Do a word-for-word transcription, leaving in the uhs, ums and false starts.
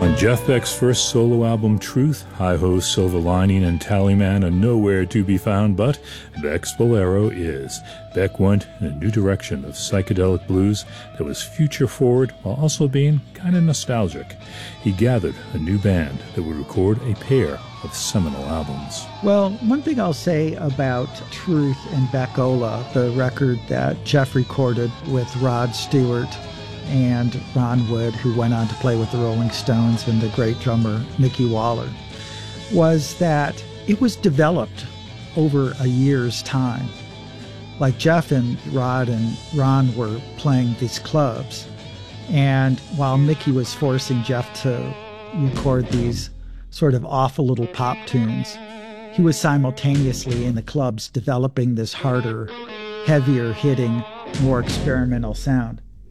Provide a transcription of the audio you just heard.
On Jeff Beck's first solo album, Truth, Hi-Ho, Silver Lining, and Tallyman are nowhere to be found, but Beck's Bolero is. Beck went in a new direction of psychedelic blues that was future-forward while also being kind of nostalgic. He gathered a new band that would record a pair of seminal albums. Well, one thing I'll say about Truth and Beckola, the record that Jeff recorded with Rod Stewart and Ron Wood, who went on to play with the Rolling Stones, and the great drummer Mickey Waller, was that it was developed over a year's time. Like Jeff and Rod and Ron were playing these clubs, and while Mickey was forcing Jeff to record these sort of awful little pop tunes, he was simultaneously in the clubs developing this harder, heavier hitting, more experimental sound.